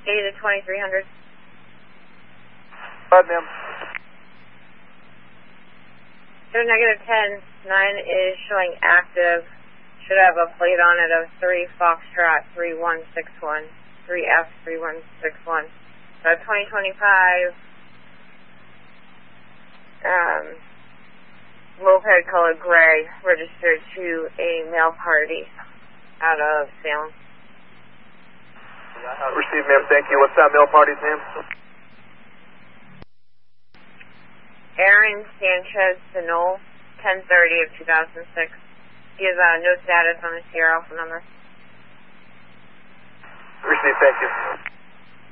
to 2300. Bud, ma'am. So negative 10, 9 is showing active. Should have a plate on it of 3 Foxtrot 3161, 3F 3161. So 2025, moped color gray, registered to a mail party out of Salem. Received, ma'am. Thank you. What's that mail party's name? Aaron Sanchez Sinol, 10/30 of 2006. He has no status on the Sierra Alpha number. Received. Thank you.